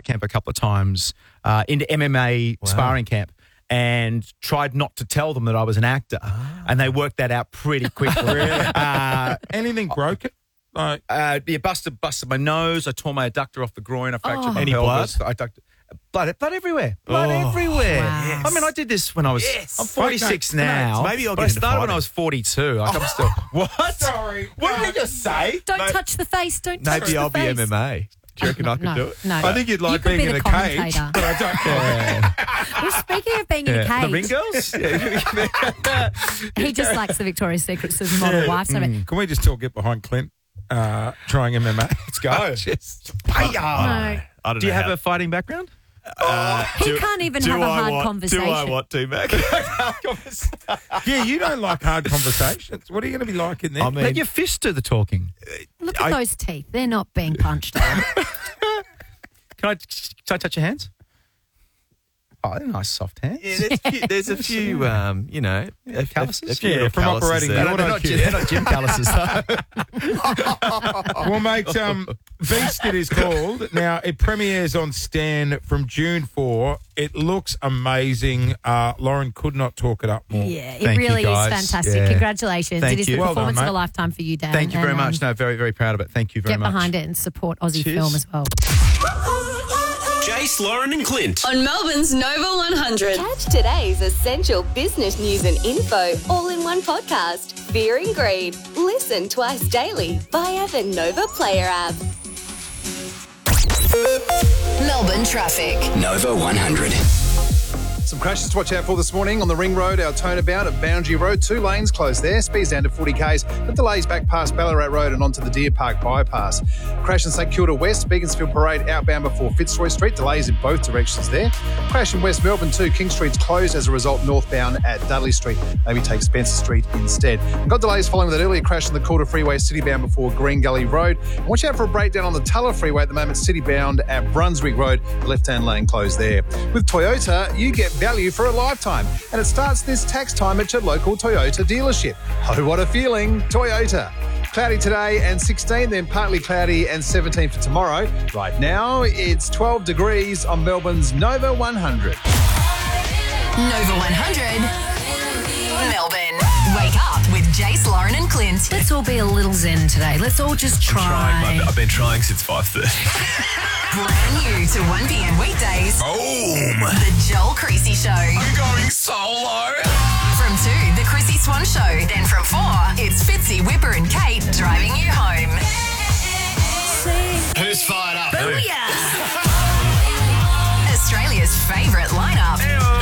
fight camp a couple of times, into MMA sparring camp, and tried not to tell them that I was an actor. And they worked that out pretty quickly. Anything broken? Busted my nose. I tore my adductor off the groin. I fractured my pelvis. Blood everywhere. Blood everywhere. Wow. Yes. I mean, I did this when I was... I'm 46 now. Maybe I'll but get I started into when I was 42. Like, I'm still... What? Sorry. What did you just say? Don't touch the face. Don't touch Maybe the I'll be face. MMA. Do you reckon I could do it? No. I think you'd like could being be in the a cage, commentator. but I don't. Well, speaking of being in a cage, The ring girls? he just likes the Victoria's Secret Supermodel wife. So Can we just get behind Clint trying MMA? Let's go. no. I don't Do you know have how- a fighting background? He can't even have a hard conversation. Do I want to, Mac? Yeah, you don't like hard conversations. What are you going to be like in there? I mean- Let your fists do the talking. Look at those teeth. They're not being punched out. Can I touch your hands? Oh, they're nice soft hands. Yeah, there's a few, calluses? a few Yeah, little from calluses operating there. theatre. They're not gym calluses, though. Well, mate, Beast it is called. Now, it premieres on Stan from June 4. It looks amazing. Lauren could not talk it up more. Yeah, it Thank you, really is guys. fantastic. Yeah. Congratulations. Thank It is you. the Well done, performance of a mate. lifetime for you, Dan. Thank you very And, much. No, very, very proud of it. Thank you very Get much. behind it and support Aussie Cheers. film as well. Jace, Lauren and Clint. On Melbourne's Nova 100. Catch today's essential business news and info all in one podcast. Fear and Greed. Listen twice daily via the Nova Player app. Melbourne traffic. Nova 100. Some crashes to watch out for this morning on the Ring Road, our turnabout at Boundary Road. 2 lanes closed there. Speeds down to 40 k's. But delays back past Ballarat Road and onto the Deer Park bypass. Crash in St Kilda West, Beaconsfield Parade outbound before Fitzroy Street. Delays in both directions there. Crash in West Melbourne too. King Street's closed as a result northbound at Dudley Street. Maybe take Spencer Street instead. And got delays following that earlier crash in the Calder Freeway citybound before Green Gully Road. And watch out for a breakdown on the Tulla Freeway at the moment citybound at Brunswick Road. The left-hand lane closed there. With Toyota, you get value for a lifetime. And it starts this tax time at your local Toyota dealership. Oh, what a feeling. Toyota. Cloudy today and 16, then partly cloudy and 17 for tomorrow. Right now, it's 12 degrees on Melbourne's Nova 100. Nova 100. Melbourne. Wake up with Jace, Lauren and Clint. Let's all be a little zen today. Let's all just try. I've been trying since 5:30. Brand new to 1 p.m. weekdays. Boom! The Joel Creasy Show. I'm going solo. From 2, The Chrissy Swan Show. Then from 4, it's Fitzy, Whipper and Kate driving you home. Who's fired up? Australia's favourite lineup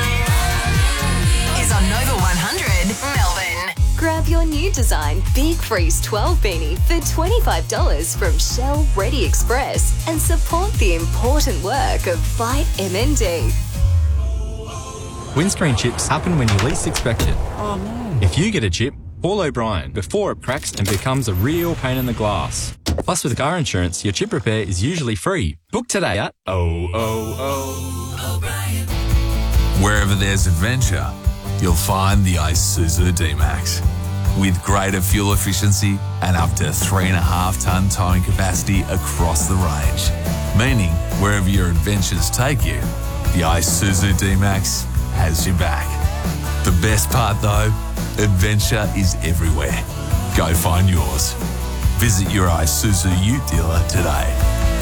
is on Nova 100 Melbourne. Grab your new design Big Freeze 12 beanie for $25 from Shell Ready Express and support the important work of Fight MND. Windscreen chips happen when you least expect it. Oh no. If you get a chip, call O'Brien before it cracks and becomes a real pain in the glass. Plus, with car insurance, your chip repair is usually free. Book today at Wherever there's adventure, you'll find the Isuzu D-Max. With greater fuel efficiency and up to 3.5 tonne towing capacity across the range. Meaning, wherever your adventures take you, the Isuzu D-Max has your back. The best part though, adventure is everywhere. Go find yours. Visit your Isuzu Ute dealer today.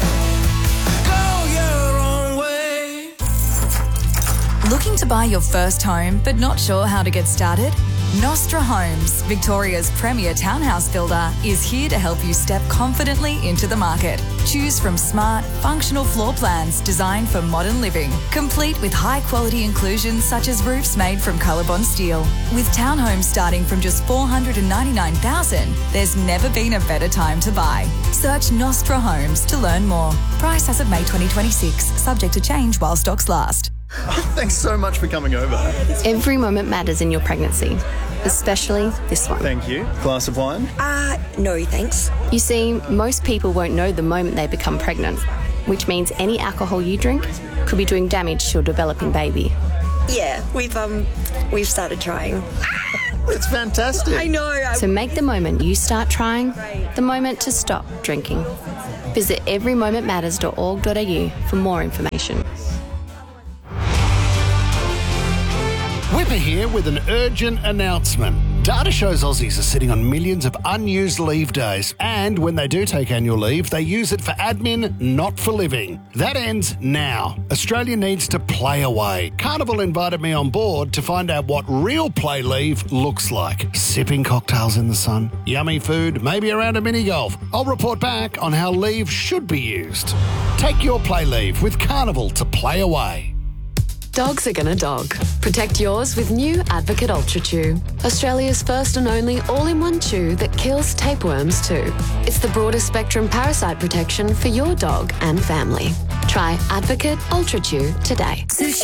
Looking to buy your first home but not sure how to get started? Nostra Homes, Victoria's premier townhouse builder, is here to help you step confidently into the market. Choose from smart, functional floor plans designed for modern living, complete with high-quality inclusions such as roofs made from Colorbond steel. With townhomes starting from just $499,000, there's never been a better time to buy. Search Nostra Homes to learn more. Price as of May 2026, subject to change while stocks last. Thanks so much for coming over. Every moment matters in your pregnancy, especially this one. Thank you. Glass of wine? No, thanks. You see, most people won't know the moment they become pregnant, which means any alcohol you drink could be doing damage to your developing baby. Yeah, we've started trying. It's fantastic. I know. So make the moment you start trying the moment to stop drinking. Visit everymomentmatters.org.au for more information. Whipper here with an urgent announcement. Data shows Aussies are sitting on millions of unused leave days, and when they do take annual leave, they use it for admin, not for living. That ends now. Australia needs to play away. Carnival invited me on board to find out what real play leave looks like. Sipping cocktails in the sun, yummy food, maybe around a mini golf. I'll report back on how leave should be used. Take your play leave with Carnival to play away. Dogs are gonna dog. Protect yours with new Advocate Ultra Chew. Australia's first and only all-in-one chew that kills tapeworms too. It's the broadest spectrum parasite protection for your dog and family. Try Advocate Ultra Chew today.